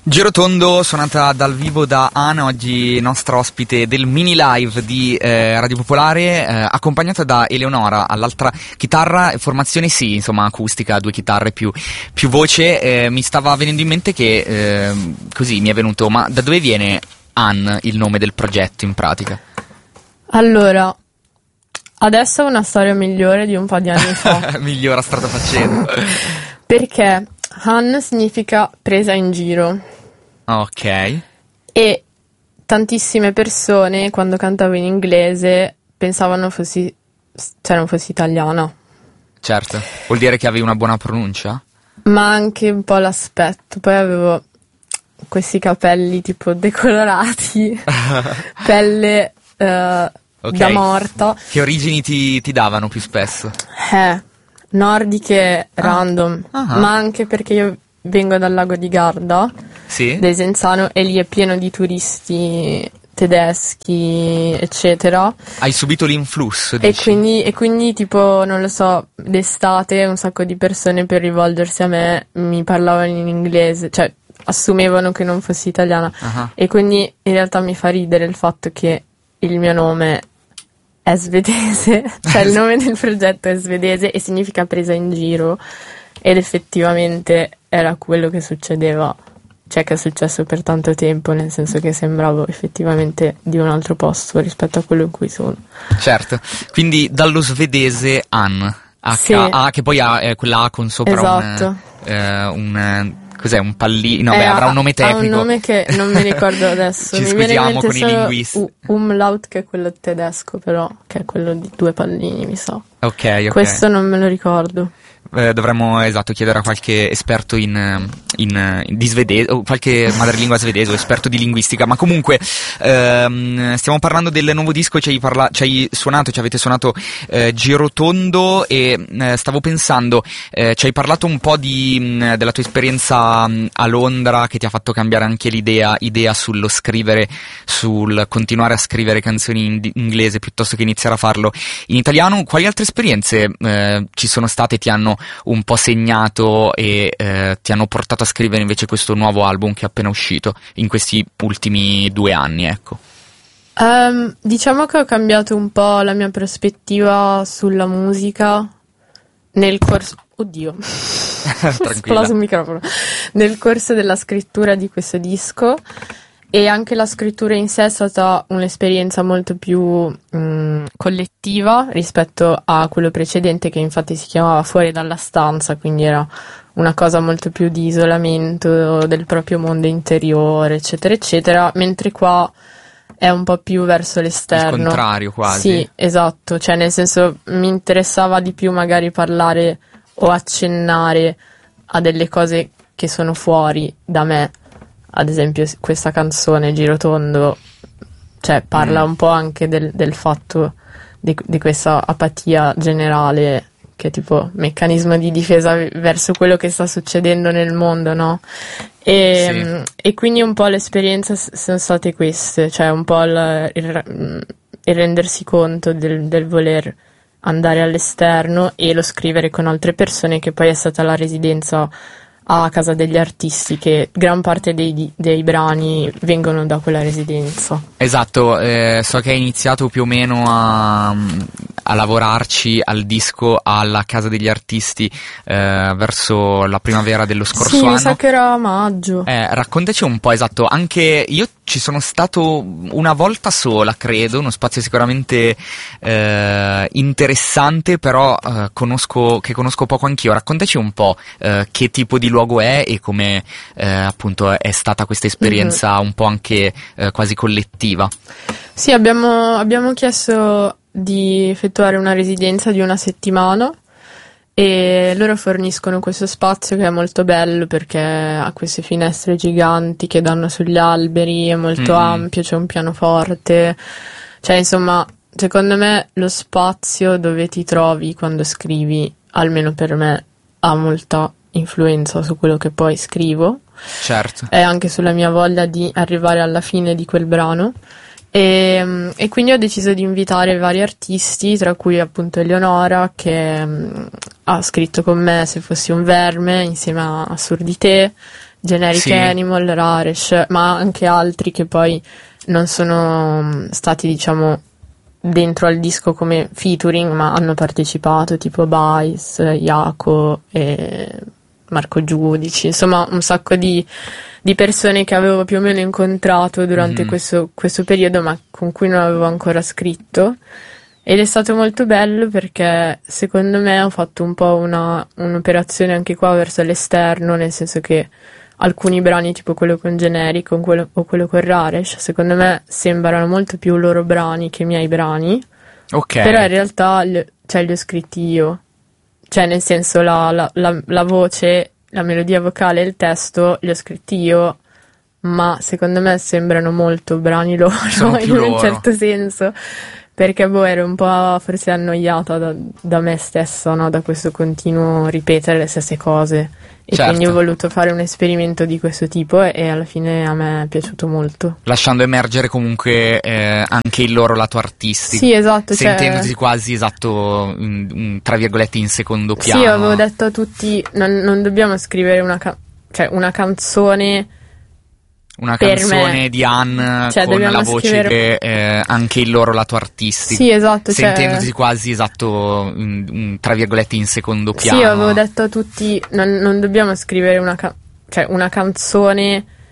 Girotondo, suonata dal vivo da Ana, oggi nostra ospite del mini live di Radio Popolare, accompagnata da Eleonora all'altra chitarra, formazione sì, insomma acustica, 2 chitarre più voce. Mi stava venendo in mente che così mi è venuto, ma da dove viene Ann, il nome del progetto in pratica? Allora, adesso è una storia migliore di un po' di anni fa. Migliora strada facendo. Perché Ann significa presa in giro. Ok. E tantissime persone, quando cantavo in inglese, pensavano non fossi italiana. Certo, vuol dire che avevi una buona pronuncia? Ma anche un po' l'aspetto. Poi avevo questi capelli tipo decolorati, pelle da morta. Che origini ti davano più spesso? Nordiche random, ma anche perché io vengo dal lago di Garda, sì? Desenzano, e lì è pieno di turisti tedeschi, eccetera. Hai subito l'influsso, dici? E quindi tipo, non lo so, d'estate un sacco di persone per rivolgersi a me mi parlavano in inglese, cioè assumevano che non fossi italiana. E quindi in realtà mi fa ridere il fatto che il mio nome è svedese, cioè il nome del progetto è svedese e significa presa in giro, ed effettivamente era quello che succedeva, cioè che è successo per tanto tempo, nel senso che sembravo effettivamente di un altro posto rispetto a quello in cui sono. Certo, quindi dallo svedese Ann, sì. che poi ha quella A con sopra esatto. Cos'è, un pallino? No, avrà un nome tecnico. Ha un nome che non mi ricordo adesso. Ci scusiamo con i linguisti. Umlaut, che è quello tedesco, però, che è quello di 2 pallini, mi sa. Ok. Questo non me lo ricordo. Dovremmo chiedere a qualche esperto di svedese, o qualche madrelingua svedese o esperto di linguistica, ma comunque stiamo parlando del nuovo disco. Ci avete suonato Girotondo, e stavo pensando, ci hai parlato un po' della tua esperienza a Londra, che ti ha fatto cambiare anche idea sullo scrivere, sul continuare a scrivere canzoni in inglese piuttosto che iniziare a farlo in italiano. Quali altre esperienze ci sono state, ti hanno un po' segnato e ti hanno portato a scrivere invece questo nuovo album che è appena uscito in questi ultimi 2 anni, ecco? Diciamo che ho cambiato un po' la mia prospettiva sulla musica nel corso... Oddio, esploso il microfono. Nel corso della scrittura di questo disco, e anche la scrittura in sé è stata un'esperienza molto più collettiva rispetto a quello precedente, che infatti si chiamava Fuori dalla stanza, quindi era una cosa molto più di isolamento del proprio mondo interiore, eccetera, eccetera, mentre qua è un po' più verso l'esterno. Il contrario, quasi. Sì, esatto, cioè nel senso mi interessava di più magari parlare o accennare a delle cose che sono fuori da me. Ad esempio questa canzone Girotondo, cioè parla un po' anche del fatto di questa apatia generale, che è tipo meccanismo di difesa verso quello che sta succedendo nel mondo, no? E quindi un po' le esperienze sono state queste, cioè un po' il rendersi conto del voler andare all'esterno e lo scrivere con altre persone, che poi è stata la residenza a Casa degli Artisti, che gran parte dei brani vengono da quella residenza. Esatto, so che hai iniziato più o meno a lavorarci al disco alla Casa degli Artisti verso la primavera dello scorso anno. Sì, mi sa che era a maggio. Raccontaci un po', esatto, anche io ci sono stato una volta sola, credo, uno spazio sicuramente interessante, però conosco poco anch'io. Raccontaci un po' che tipo di luogo è e come appunto è stata questa esperienza un po' anche quasi collettiva. Sì, abbiamo chiesto di effettuare una residenza di 1 settimana, e loro forniscono questo spazio che è molto bello perché ha queste finestre giganti che danno sugli alberi, è molto ampio, c'è un pianoforte, cioè insomma secondo me lo spazio dove ti trovi quando scrivi, almeno per me, ha molta influenza su quello che poi scrivo. Certo. E anche sulla mia voglia di arrivare alla fine di quel brano. E quindi ho deciso di invitare vari artisti, tra cui appunto Eleonora, che ha scritto con me Se fossi un verme insieme a Surdité, Generic Sì. Animal, Raresh, ma anche altri che poi non sono stati, diciamo, dentro al disco come featuring, ma hanno partecipato, tipo Bice, Iaco e Marco Giudici, insomma un sacco di persone che avevo più o meno incontrato durante questo periodo, ma con cui non avevo ancora scritto. Ed è stato molto bello perché secondo me ho fatto un po' un'operazione anche qua verso l'esterno, nel senso che alcuni brani, tipo quello con Generic o quello con Raresh, secondo me sembrano molto più loro brani che i miei brani, Ok. però in realtà li ho scritti io. Cioè, nel senso, la voce, la melodia vocale e il testo li ho scritti io, ma secondo me sembrano molto brani loro, Sono più in un loro. certo senso, perché ero un po' forse annoiata da me stessa, no? Da questo continuo ripetere le stesse cose. E Certo. quindi ho voluto fare un esperimento di questo tipo e alla fine a me è piaciuto molto. Lasciando emergere comunque anche il loro lato artistico. Sì, esatto. Sentendosi quasi, esatto, tra virgolette in secondo piano. Sì, avevo detto a tutti, non dobbiamo scrivere una canzone. Una per canzone me. di Anne Cioè, con dobbiamo la voce scrivere- che anche il loro lato artistico. Sì, esatto. Sentendosi quasi, esatto, tra virgolette in secondo piano. Sì, avevo detto a tutti, non dobbiamo scrivere una canzone